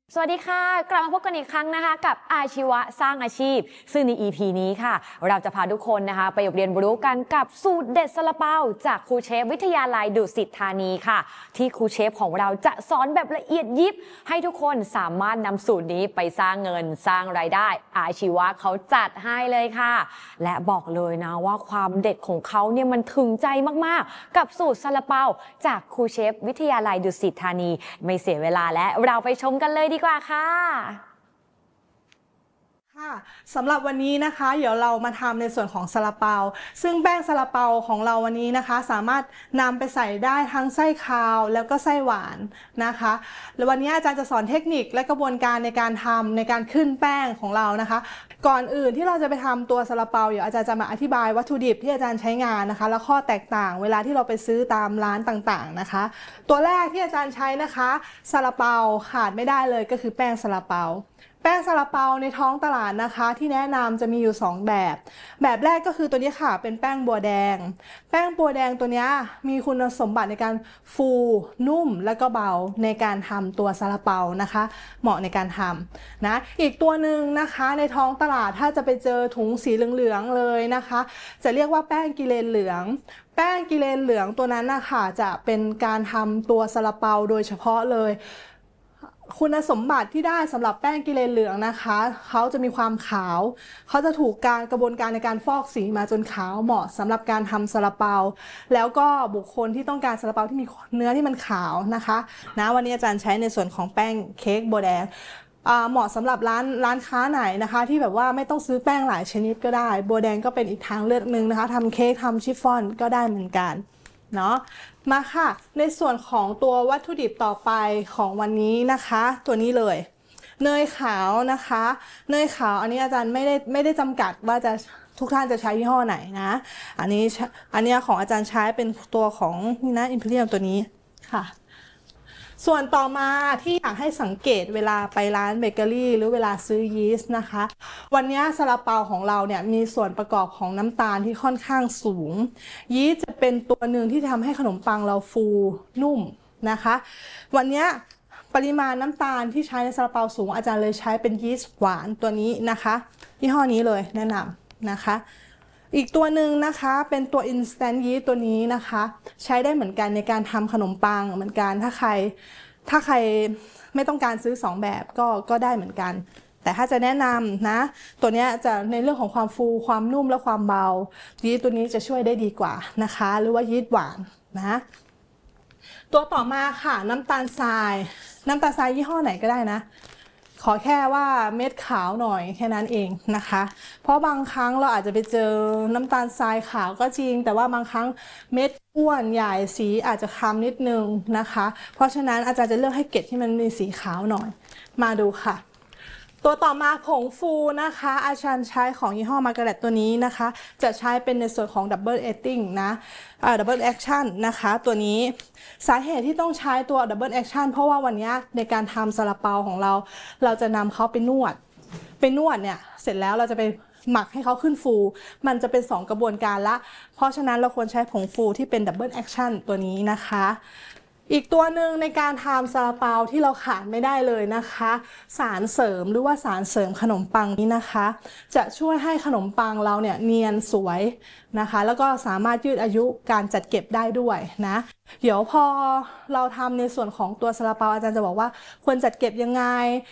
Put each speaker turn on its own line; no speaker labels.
สวัสดีค่ะกลับมาพบกันอีกครั้งนะคะกับอาชีวะสร้างอาชีพซึ่งใน EP นี้ค่ะเราจะพาทุกคนนะคะไปเรียนรู้กันกับสูตรเด็ดซาลาเปาจากครูเชฟวิทยาลัยดุสิตธานีค่ะที่ครูเชฟของเราจะสอนแบบละเอียดยิบให้ทุกคนสามารถนำสูตรนี้ไปสร้างเงินสร้างรายได้อาชีวะเขาจัดให้เลยค่ะและบอกเลยนะว่าความเด็ดของเขาเนี่ยมันถึงใจมากๆกับสูตรซาลาเปาจากครูเชฟวิทยาลัยดุสิตธานีไม่เสียเวลาและเราไปชมกันเลยดีกว่าค่ะ
สำหรับวันนี้นะคะเดี๋ยวเรามาทำในส่วนของซาลาเปาซึ่งแป้งซาลาเปาของเราวันนี้นะคะสามารถนำไปใส่ได้ทั้งไส้คาวแล้วก็ไส้หวานนะคะแล้ววันนี้อาจารย์จะสอนเทคนิคและกระบวนการในการทำในการขึ้นแป้งของเรานะคะก่อนอื่นที่เราจะไปทำตัวซาลาเปาเดี๋ยวอาจารย์จะมาอธิบายวัตถุดิบที่อาจารย์ใช้งานนะคะแล้วข้อแตกต่างเวลาที่เราไปซื้อตามร้านต่างๆนะคะตัวแรกที่อาจารย์ใช้นะคะซาลาเปาขาดไม่ได้เลยก็คือแป้งซาลาเปาแป้งซาลาเปาในท้องตลาดนะคะที่แนะนำจะมีอยู่2แบบแรกก็คือตัวนี้ค่ะเป็นแป้งบัวแดงแป้งบัวแดงตัวนี้มีคุณสมบัติในการฟูนุ่มและก็เบาในการทำตัวซาลาเปานะคะเหมาะในการทำนะอีกตัวหนึ่งนะคะในท้องตลาดถ้าจะไปเจอถุงสีเหลืองๆเลยนะคะจะเรียกว่าแป้งกิเลนเหลืองแป้งกิเลนเหลืองตัวนั้นนะคะจะเป็นการทำตัวซาลาเปาโดยเฉพาะเลยคุณสมบัติที่ได้สำหรับแป้งกิเลนเหลืองนะคะเขาจะมีความขาวเขาจะถูกกระบวนการในการฟอกสีมาจนขาวเหมาะสำหรับการทำซาลาเปาแล้วก็บุคคลที่ต้องการซาลาเปาที่มีเนื้อที่มันขาวนะคะวันนี้อาจารย์ใช้ในส่วนของแป้งเค้กโบแดงเหมาะสำหรับร้านค้าไหนนะคะที่แบบว่าไม่ต้องซื้อแป้งหลายชนิดก็ได้โบแดงก็เป็นอีกทางเลือกหนึ่งนะคะทำเค้กทำชิฟฟ่อนก็ได้เหมือนกันเนาะมาค่ะในส่วนของตัววัตถุดิบต่อไปของวันนี้นะคะตัวนี้เลยเนยขาวนะคะเนยขาวอันนี้อาจารย์ไม่ได้จำกัดว่าจะทุกท่านจะใช้ยี่ห้อไหนนะอันนี้ของอาจารย์ใช้เป็นตัวของนี่นะอิมพีเรียมตัวนี้ค่ะส่วนต่อมาที่อยากให้สังเกตเวลาไปร้านเบเกอรี่หรือเวลาซื้อยีสต์นะคะวันนี้ซาลาเปาของเราเนี่ยมีส่วนประกอบของน้ำตาลที่ค่อนข้างสูงยีสต์จะเป็นตัวหนึ่งที่ทำให้ขนมปังเราฟูนุ่มนะคะวันนี้ปริมาณน้ำตาลที่ใช้ในซาลาเปาสูงอาจารย์เลยใช้เป็นยีสต์หวานตัวนี้นะคะยี่ห้อนี้เลยแนะนำนะคะอีกตัวหนึ่งนะคะเป็นตัว instant yeast ตัวนี้นะคะใช้ได้เหมือนกันในการทำขนมปังเหมือนกันถ้าใครไม่ต้องการซื้อ2แบบก็ได้เหมือนกันแต่ถ้าจะแนะนำนะตัวนี้จะในเรื่องของความฟูความนุ่มและความเบายีสต์ตัวนี้จะช่วยได้ดีกว่านะคะหรือว่ายีสต์หวานนะตัวต่อมาค่ะน้ำตาลทรายยี่ห้อไหนก็ได้นะขอแค่ว่าเม็ดขาวหน่อยแค่นั้นเองนะคะเพราะบางครั้งเราอาจจะไปเจอน้ำตาลทรายขาวก็จริงแต่ว่าบางครั้งเม็ดอ้วนใหญ่สีอาจจะคล้ำนิดนึงนะคะเพราะฉะนั้นอาจารย์จะเลือกให้เกล็ดที่มันมีสีขาวหน่อยมาดูค่ะตัวต่อมาผงฟูนะคะอาจารย์ใช้ของยี่ห้อมาร์กาเร็ตตัวนี้นะคะจะใช้เป็นในส่วนของดับเบิลเอทติ้งนะดับเบิลแอคชั่นนะคะตัวนี้สาเหตุที่ต้องใช้ตัวดับเบิลแอคชั่นเพราะว่าวันนี้ในการทำซาลาเปาของเราจะนำเขาไปนวดเนี่ยเสร็จแล้วเราจะไปหมักให้เขาขึ้นฟูมันจะเป็น2กระบวนการละเพราะฉะนั้นเราควรใช้ผงฟูที่เป็นดับเบิลแอคชั่นตัวนี้นะคะอีกตัวหนึ่งในการทำซาลาเปาที่เราขาดไม่ได้เลยนะคะสารเสริมหรือว่าสารเสริมขนมปังนี้นะคะจะช่วยให้ขนมปังเราเนี่ยเนียนสวยนะคะแล้วก็สามารถยืดอายุการจัดเก็บได้ด้วยนะเดี๋ยวพอเราทำในส่วนของตัวซาลาเปาอาจารย์จะบอกว่าควรจัดเก็บยังไง